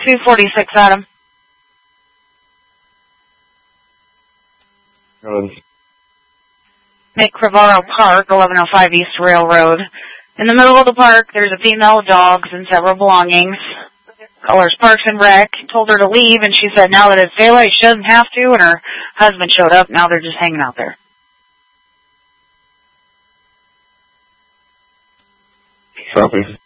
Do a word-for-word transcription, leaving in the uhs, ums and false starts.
two forty-six, Adam. Good. Make Crevaro Park, eleven oh five East Railroad. In the middle of the park, there's a female with dogs and several belongings. Callers Parks and Rec. Told her to leave, and she said now that it's daylight, she doesn't have to, and her husband showed up. Now they're just hanging out there. Copy.